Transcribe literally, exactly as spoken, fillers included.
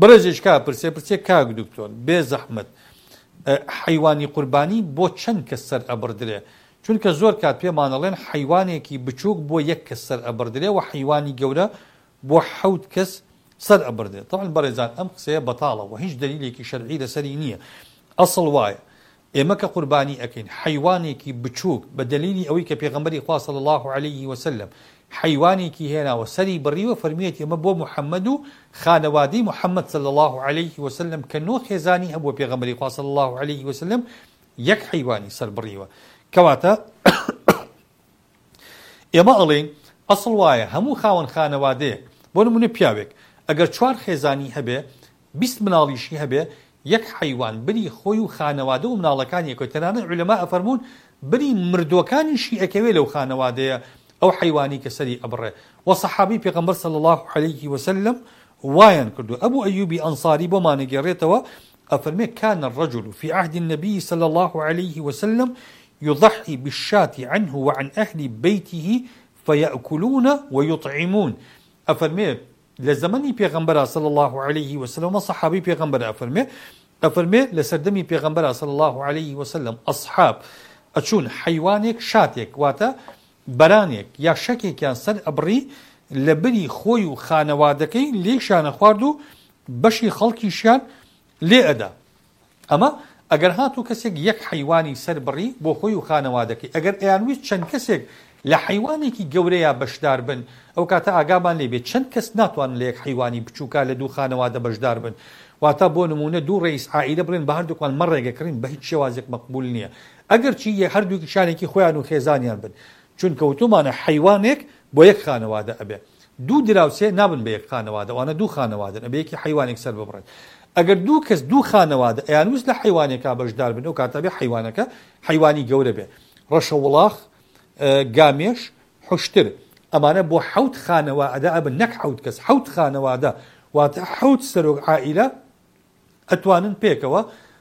بەڕێزێک کا پرسێ پرسێ کاک دکتۆر بێ زەحمەت حیوانی قوربانی بۆ چەند کەس سەر ئەبڕدرێ؟ چونکە زۆر کات پێمانەڵێن حیوانێکی بچووک بۆ یەک کەس سەر ئەبڕدرێ و حیوانی گەورە بۆ حەوت کەس سەر ئەبڕدرێت. طبعا بەڕێزان ئەم قسەیە بەتاڵەوە هیچ دەلیلێکی شەرعی لەسەری نییە. ئەسڵ وایە ئێمە کە قوربانی ئەکەین حیوانێکی بچووک بە دەلیلی ئەوەی کە پێغەمبەری خوا صلی الله علیه وسلم حیوانێکی هێناوە سەری بڕیوە فەرمیێت ئێمە بۆ محەممەد و خانەوادەی محەممەد صلی الله علیه وسلم کە نۆ خێزانی هەبووە پێغەمبەری خوا صلی الله علیه وسلم یەک حیوانی سەر بڕیوە. کەواتە ئێمە ئەڵێن ئەسڵ وایە هەموو خاوەن خانەوادەیە بۆ نمونە پیاوێک ئەگەر چوار خێزانی هەبێ بیست مناڵیشی هەبێ یەک حیوان بری خۆی و خانەوادە و مناڵەکانیەکە تەنانەت عولەما ئەفەرمون بری مردوەکانیشی ئەکەوێ لەو خانەوادەیە ئەو حیوانی کە سەری ئەبڕێ. و سەحابی پێغەمبەر صلی الله علیه وسلم وایان کردو. ئەبوو ئەیوبی ئەنصاری بۆمانەگێڕێتەوە ئەفەرمێ كان الرجل في عهد النبي صلى الله عليه وسلم يضحي بالشاة عنه وعن أهل بيته فيأكلون ويطعمون. أفرمي لزمني پیغمبر صلى الله عليه وسلم صحابي پیغمبر أفرمي أفرمي لسردمي پیغمبر صلى الله عليه وسلم أصحاب أچون حيوانك شاتك واتا برانك يا شكي كان سر أبري لبري خوي خانوادكي ليشان خواردو بشي خلقي شان لي أدا. أما ئەگەر هاتوو کەسێک یەک حیوانی سەر بڕی بۆ خۆی و خانەوادەکەی ئەگەر ئەیانویست چەند کەسێک لە حیوانێکی گەورەیە بەشدار بن ئەو کاتە ئاگامان لێبێت چەند کەس ناتوانن لە یەک حیوانی بچووکە لە دوو خانەوادە بەشدار بن. واتە بۆ نمونە دوو ڕئیس عائیلە بڵێن بە هەردووکمان مەڕێگەکڕین بە هیچ شێوازێک مەقبول نییە ئەگەر چی هەردووکی شانێکی خۆیان و خێزانیان بن چونکە وتومانە حیوانێک بۆ یەک خانەوادە ئەبێ دوو دراوسێ نابن بە یەک خانەوادە وانە دوو خانەوادەن ئەبێ یەکی حیوانێک سەر ببڕێن. ئەگەر دوو کەس دوو خانەوادە ئەیانویست لە حیوانێکا بەشدار بن ئەو کاتە بێ حیوانەکە حیوانی گەورە بێ. ڕەشە وڵاغ گامێش حوشتر ئەمانە بۆ حەوت خانەوادە ئەبن نەک حەوت کەس حەوت خانەوادە واتە حەوت سەرۆک عائیلە ئەتوانن پێکەوە